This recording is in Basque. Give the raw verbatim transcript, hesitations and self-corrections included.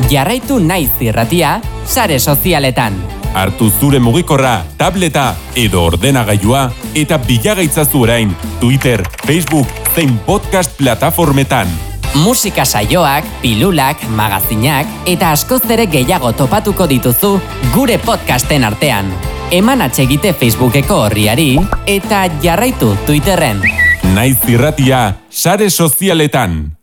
Jarraitu Naiz Irratia sare sozialetan. Hartu zure mugikorra, tableta edo ordenagailua eta bilagaitzazu orain Twitter, Facebook zein podcast plataformetan. Musika saioak, pilulak, magazinak eta askoz ere gehiago topatuko dituzu gure podcasten artean. Eman atsegite Facebookeko orriari eta jarraitu Twitterren. Naiz Irratia sare sozialetan.